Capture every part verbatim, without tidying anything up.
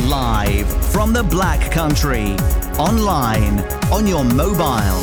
Live from the Black Country. Online, on your mobile.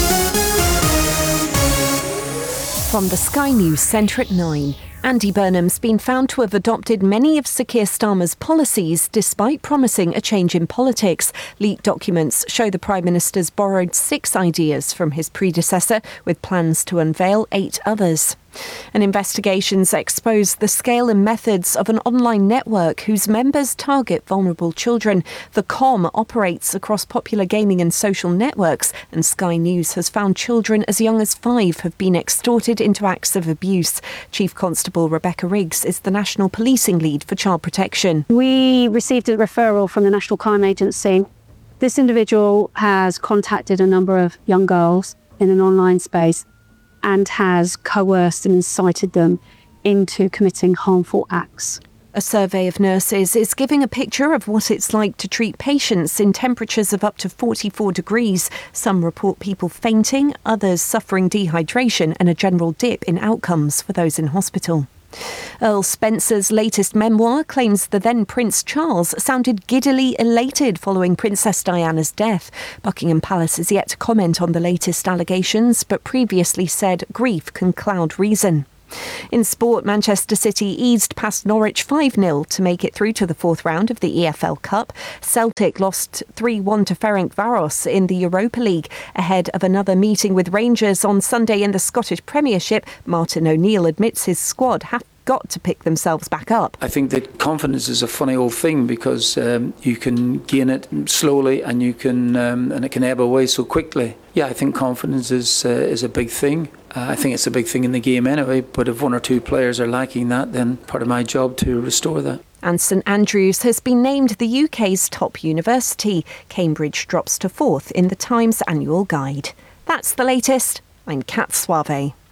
From the Sky News Centre at nine. Andy Burnham's been found to have adopted many of Sir Keir Starmer's policies despite promising a change in politics. Leaked documents show the Prime Minister's borrowed six ideas from his predecessor, with plans to unveil eight others. And investigations expose the scale and methods of an online network whose members target vulnerable children. The Com operates across popular gaming and social networks, and Sky News has found children as young as five have been extorted into acts of abuse. Chief Constable Rebecca Riggs is the National Policing Lead for Child Protection. We received a referral from the National Crime Agency. This individual has contacted a number of young girls in an online space and has coerced and incited them into committing harmful acts. A survey of nurses is giving a picture of what it's like to treat patients in temperatures of up to forty-four degrees. Some report people fainting, others suffering dehydration and a general dip in outcomes for those in hospital. Earl Spencer's latest memoir claims the then Prince Charles sounded giddily elated following Princess Diana's death. Buckingham Palace is yet to comment on the latest allegations, but previously said grief can cloud reason. In sport, Manchester City eased past Norwich five nil to make it through to the fourth round of the E F L Cup. Celtic lost three one to Ferencvaros in the Europa League. Ahead of another meeting with Rangers on Sunday in the Scottish Premiership, Martin O'Neill admits his squad have got to pick themselves back up. I think that confidence is a funny old thing because um, you can gain it slowly and you can um, and it can ebb away so quickly. Yeah, I think confidence is uh, is a big thing. Uh, I think it's a big thing in the game anyway, but if one or two players are lacking that, then part of my job to restore that. And St Andrews has been named the U K's top university. Cambridge drops to fourth in the Times annual guide. That's the latest. I'm Kat Suave.